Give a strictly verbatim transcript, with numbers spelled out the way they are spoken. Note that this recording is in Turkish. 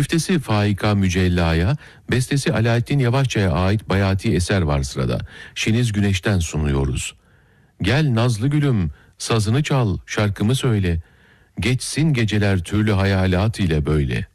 Diktesi Faika Mücella'ya, bestesi Alaaddin Yavaşça'ya ait Bayati eser var sırada. Şeniz Güneş'ten sunuyoruz. Gel nazlı gülüm, sazını çal, şarkımı söyle. Geçsin geceler türlü hayalat ile böyle.